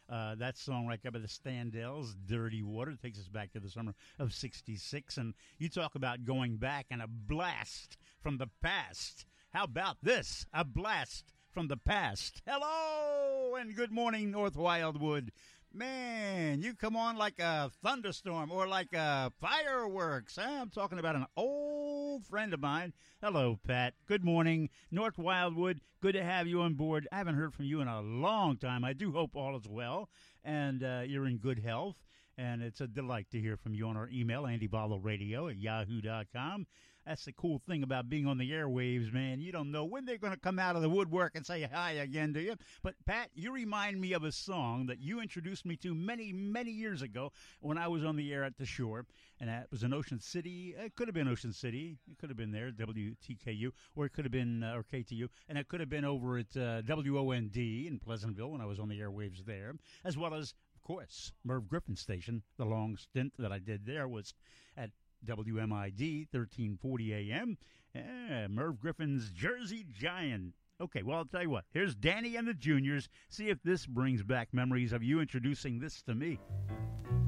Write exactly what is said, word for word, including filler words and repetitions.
Uh, that song right there by the Standells, Dirty Water, takes us back to the summer of sixty-six. And you talk about going back and a blast from the past. How about this? A blast from the past. Hello and good morning, North Wildwood. Man, you come on like a thunderstorm or like a fireworks. Huh? I'm talking about an old friend of mine. Hello, Pat. Good morning, North Wildwood. Good to have you on board. I haven't heard from you in a long time. I do hope all is well and uh, you're in good health. And it's a delight to hear from you on our email, Andy Barlow Radio at yahoo dot com. That's the cool thing about being on the airwaves, man. You don't know when they're going to come out of the woodwork and say hi again, do you? But, Pat, you remind me of a song that you introduced me to many, many years ago when I was on the air at the shore. And that was in Ocean City. It could have been Ocean City. It could have been there, W T K U. Or it could have been, uh, or K T U. And it could have been over at uh, W O N D in Pleasantville when I was on the airwaves there. As well as, of course, Merv Griffin Station. The long stint that I did there was at W M I D, thirteen forty A M. Yeah, Merv Griffin's Jersey Giant. Okay, well, I'll tell you what. Here's Danny and the Juniors. See if this brings back memories of you introducing this to me.